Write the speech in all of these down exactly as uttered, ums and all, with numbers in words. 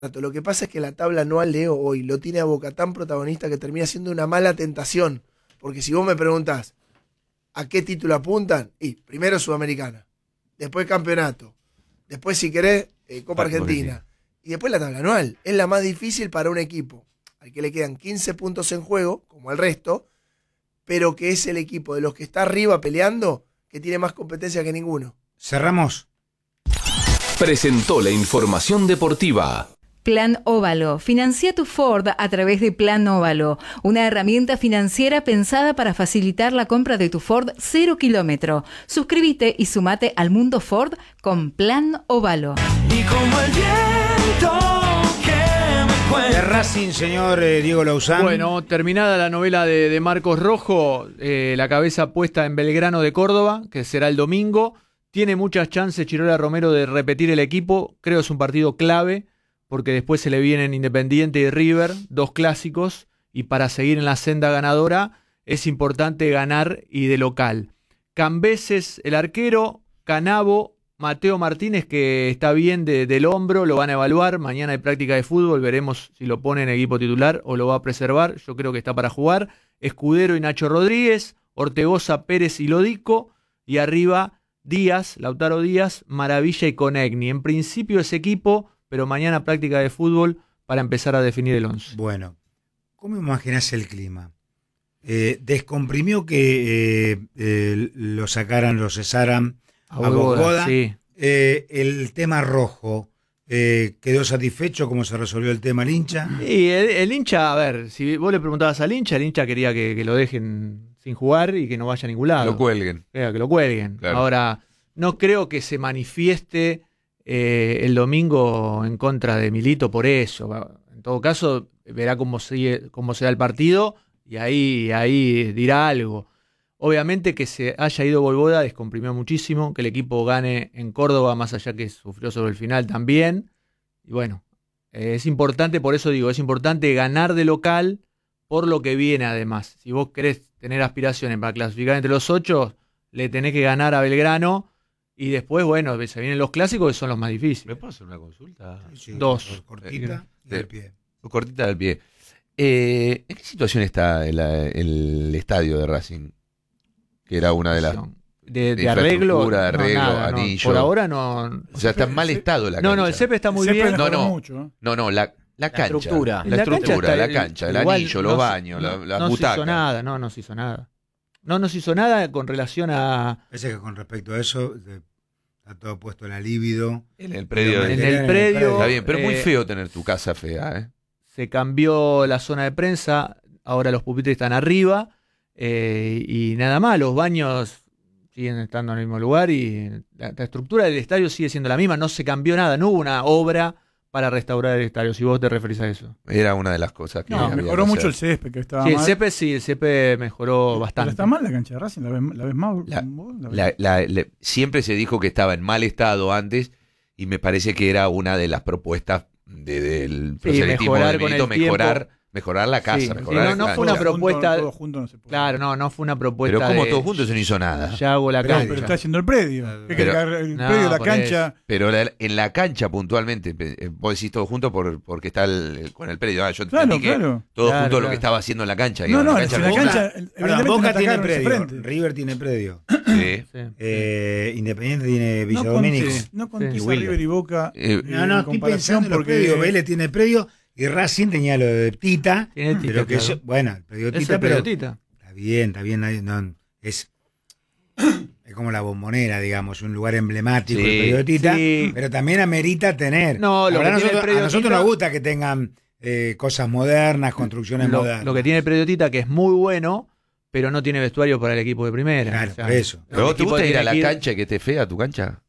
Lo que pasa es que la tabla anual de hoy lo tiene a Boca tan protagonista que termina siendo una mala tentación. Porque si vos me preguntás a qué título apuntan, y primero Sudamericana, después Campeonato, después si querés eh, Copa Argentina, y después la tabla anual. Es la más difícil para un equipo al que le quedan quince puntos en juego, como al resto, pero que es el equipo de los que está arriba peleando que tiene más competencia que ninguno. Cerramos. Presentó la información deportiva. Plan Óvalo. Financia tu Ford a través de Plan Óvalo, una herramienta financiera pensada para facilitar la compra de tu Ford cero kilómetro. Suscríbete y sumate al mundo Ford con Plan Óvalo. Y como el viento que me cuenta. De Racing, señor eh, Diego Lauzán. Bueno, terminada la novela de, de Marcos Rojo, eh, la cabeza puesta en Belgrano de Córdoba, que será el domingo. Tiene muchas chances Chirola Romero de repetir el equipo. Creo que es un partido clave, porque después se le vienen Independiente y River, dos clásicos, y para seguir en la senda ganadora es importante ganar y de local. Cambeses, el arquero, Canavo, Mateo Martínez, que está bien de, del hombro, lo van a evaluar, mañana hay práctica de fútbol, veremos si lo pone en equipo titular o lo va a preservar, yo creo que está para jugar. Escudero y Nacho Rodríguez, Ortegoza, Pérez y Lodico, y arriba Díaz, Lautaro Díaz, Maravilla y Conegni. En principio ese equipo, pero mañana práctica de fútbol para empezar a definir el once. Bueno, ¿cómo imaginás el clima? Eh, ¿Descomprimió que eh, eh, lo sacaran, lo cesaran a, a Bogoda? Sí. Eh, el tema rojo, eh, ¿quedó satisfecho cómo se resolvió el tema el hincha? Y el, el hincha, a ver, si vos le preguntabas al hincha, el hincha quería que, que lo dejen sin jugar y que no vaya a ningún lado. Que lo cuelguen. Quería que lo cuelguen. Claro. Ahora, no creo que se manifieste Eh, el domingo en contra de Milito por eso. En todo caso, verá cómo sigue, cómo se da el partido y ahí, ahí dirá algo. Obviamente que se haya ido Bogoda descomprimió muchísimo, que el equipo gane en Córdoba, más allá que sufrió sobre el final también. Y bueno, eh, es importante, por eso digo, es importante ganar de local por lo que viene además. Si vos querés tener aspiraciones para clasificar entre los ocho, le tenés que ganar a Belgrano. Y después, bueno, se vienen los clásicos que son los más difíciles. ¿Me puedo hacer una consulta? Sí, Dos. Cortita y del pie. Cortita del pie. Eh, ¿En qué situación está el, el estadio de Racing? Que era una de las... De, de arreglo, de arreglo, no, nada, anillo. No. Por ahora no. O sea, está en mal estado la cancha. No, no, el césped está muy bien. No, no, mucho. no, no, la, la cancha. La estructura. La, la estructura, cancha la está, cancha, el igual, anillo, no, los baños, no, la, la no butaca. No se hizo nada, no, no se hizo nada. No, no se hizo nada con relación a... Parece que con respecto a eso... De... Está todo puesto en la libido. En el predio. En el predio. Está bien, pero es muy eh, feo tener tu casa fea, ¿eh? Se cambió la zona de prensa, ahora los pupitres están arriba, eh, y nada más, los baños siguen estando en el mismo lugar y la, la estructura del estadio sigue siendo la misma, no se cambió nada, no hubo una obra para restaurar el estadio, si vos te referís a eso. Era una de las cosas que No, había mejoró que mucho hacer. el césped, que estaba Sí, mal. el césped sí, el césped mejoró bastante. Pero está mal la cancha de Racing, ¿la ves, la ves mal? La, ¿Vos la ves? la, la, la, siempre se dijo que estaba en mal estado antes y me parece que era una de las propuestas de, del proselitismo mejorar de con Milito, el mejorar, tiempo. mejorar la casa, Sí, sí, mejorar no, la no cancha. fue una Todo junto, propuesta- todo junto no se puede. Claro, no, no fue una propuesta Pero como de, todos juntos se no hizo nada. ya hago la Pero- cancha. Pero está haciendo el predio. ¿Qué Pero- querés que el No, predio, la por cancha? Pero la- en la cancha puntualmente, eh, vos decís todo junto por, porque está el, el- con el predio. Ah, yo Claro, entendí que claro. todo Claro, junto a lo claro. que estaba haciendo en la cancha. No, digamos, no, la en cancha la Boca, cancha, Perdón, evidentemente Boca no tiene atacaron ese predio, frente. River tiene predio, sí. Sí. eh, Independiente tiene Villa No Domínguez. contés, no contés Sí. a Wilder. River y Boca. Eh, No, no, en estoy comparación pensando en los porque predios. Vélez tiene predio y Racing tenía lo de Tita. Tiene Tita, pero que claro. eso- bueno, el predio Es Tita, el pero periodista. está bien, está bien. nadie- no, es, es como la Bombonera, digamos, un lugar emblemático, Sí, el predio de Tita, sí. pero también amerita tener. No, lo Ahora que tiene el nosotros, predio a nosotros Tita- nos gusta que tengan eh, cosas modernas, construcciones Lo, modernas. lo que tiene el periodista que es muy bueno, pero no tiene vestuario para el equipo de primera. Claro, O sea, por eso. ¿Pero vos el te equipo gusta ir a tiene la que ir- cancha y que esté fea tu cancha?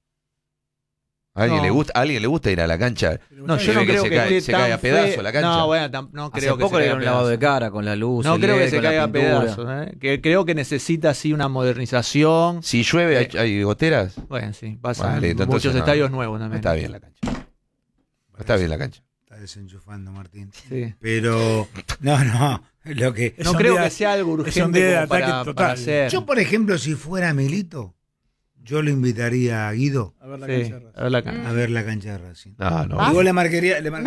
¿A alguien, No. le gusta, ¿A alguien le gusta ir a la cancha? No, Se yo no ve que creo se que, cae- esté se tan cae a pedazos fe- la cancha. No, bueno, tam- no Hace creo que poco se le caiga dieron a un lavado de pedazos. cara con la luz. No el creo L E D, que se con la caiga a pintura. pedazos. ¿eh? Que creo que necesita así una modernización. Si llueve, hay, hay goteras. Bueno, sí, pasa Vale, en entonces muchos no. estadios nuevos también. Está bien la cancha. Está bien la cancha. Está desenchufando, Martín. Sí. Pero, no, no, lo que... Es No un creo día- que sea algo es un urgente día de como para, ataque total. para hacer. Yo, por ejemplo, si fuera Milito, yo lo invitaría a Guido A ver la Sí, cancha de Racing. a ver la cancha. a ver la cancha de Racing. No, no. ¿Vas? Igual le marcaría, le